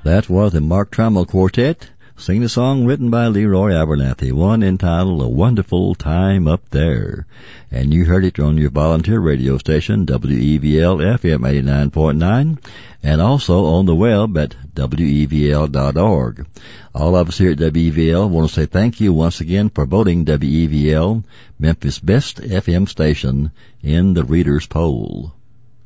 That was the Mark Trammell Quartet singing a song written by Leroy Abernathy, one entitled A Wonderful Time Up There. And you heard it on your volunteer radio station, WEVL FM 89.9, and also on the web at WEVL.org. All of us here at WEVL want to say thank you once again for voting WEVL Memphis Best FM Station in the Readers' Poll.